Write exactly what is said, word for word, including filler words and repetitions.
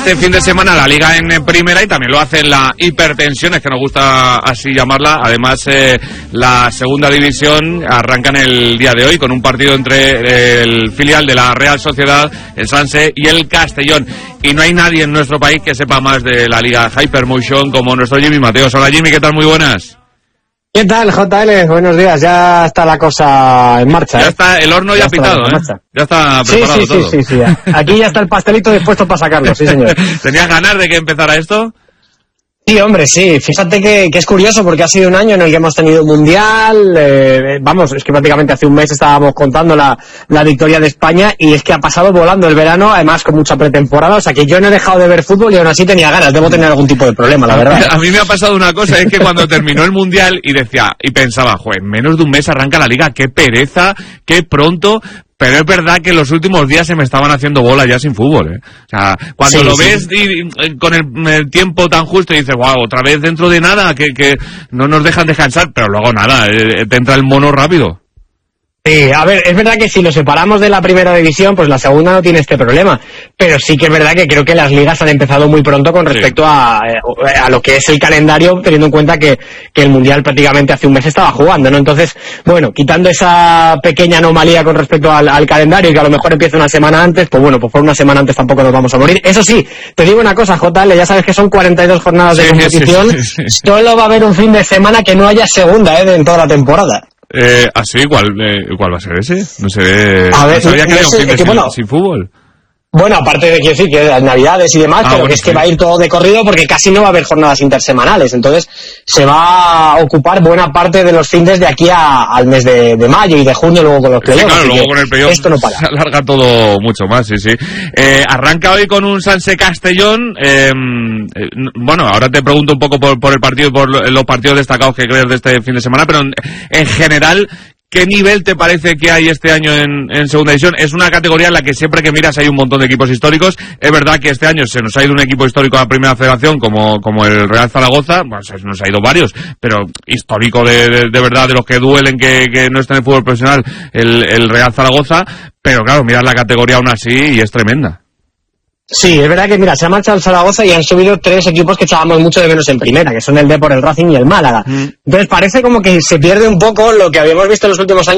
este fin de semana la Liga en primera y también lo hace en la hipertensión, es que nos gusta así llamarla. Además, eh, la segunda división arranca en el día de hoy con un partido entre el filial de la Real Sociedad, el Sanse, y el Castellón. Y no hay nadie en nuestro país que sepa más de la Liga Hypermotion como nuestro Jimmy Mateos. Hola Jimmy, ¿qué tal? Muy buenas. ¿Qué tal, J L? Buenos días, ya está la cosa en marcha. Ya ¿eh? está el horno ya, ya pitado, ¿eh? Ya está preparado sí, sí, todo. Sí, sí, sí, sí. Aquí ya está el pastelito dispuesto para sacarlo, sí, señor. ¿Tenías ganas de que empezara esto? Sí, hombre, sí. Fíjate que, que es curioso porque ha sido un año en el que hemos tenido mundial. Eh, vamos, es que prácticamente hace un mes estábamos contando la, la victoria de España y es que ha pasado volando el verano, además con mucha pretemporada. O sea que yo no he dejado de ver fútbol y aún así tenía ganas. Debo tener algún tipo de problema, la verdad. A mí me ha pasado una cosa, es que cuando terminó el mundial y decía, y pensaba, joder, en menos de un mes arranca la liga, qué pereza, qué pronto. Pero es verdad que en los últimos días se me estaban haciendo bola ya sin fútbol, ¿eh? O sea, cuando sí, lo sí. ves y, y, con el, el tiempo tan justo y dices, wow, otra vez dentro de nada, que, que no nos dejan descansar, pero luego nada, eh, te entra el mono rápido. Sí, a ver, es verdad que si lo separamos de la primera división, pues la segunda no tiene este problema. Pero sí que es verdad que creo que las ligas han empezado muy pronto con respecto sí. a, a lo que es el calendario, teniendo en cuenta que, que el Mundial prácticamente hace un mes estaba jugando, ¿no? Entonces, bueno, quitando esa pequeña anomalía con respecto al, al calendario y que a lo mejor empieza una semana antes, pues bueno, pues por una semana antes tampoco nos vamos a morir. Eso sí, te digo una cosa, J L, ya sabes que son cuarenta y dos jornadas sí, de competición, sí, sí, sí. Solo va a haber un fin de semana que no haya segunda, ¿eh? En toda la temporada. Eh, así, ¿cuál, eh, ¿cuál va a ser ese? No sé, a ver, no sabía no, que había no un sé, fin de que, sin, bueno, sin fútbol. Bueno, aparte de que sí, que las navidades y demás, ah, pero bueno, que es que sí. va a ir todo de corrido porque casi no va a haber jornadas intersemanales, entonces se va a ocupar buena parte de los fines de aquí a, al mes de, de mayo y de junio luego con los playoffs. Sí, claro, luego con el playoff esto no para. Se alarga todo mucho más, sí, sí. Eh, arranca hoy con un Sanse Castellón, eh, eh, bueno, ahora te pregunto un poco por, por el partido, por los partidos destacados que crees de este fin de semana, pero en, en general, ¿qué nivel te parece que hay este año en, en segunda división? Es una categoría en la que siempre que miras hay un montón de equipos históricos. Es verdad que este año se nos ha ido un equipo histórico a la primera federación como, como el Real Zaragoza. Bueno, se nos ha ido varios, pero histórico de, de, de verdad, de los que duelen que, que no estén en el fútbol profesional, el, el Real Zaragoza. Pero claro, miras la categoría aún así y es tremenda. Sí, es verdad que, mira, se ha marchado el Zaragoza y han subido tres equipos que echábamos mucho de menos en primera, que son el Depor, el Racing y el Málaga. Mm. Entonces parece como que se pierde un poco lo que habíamos visto en los últimos años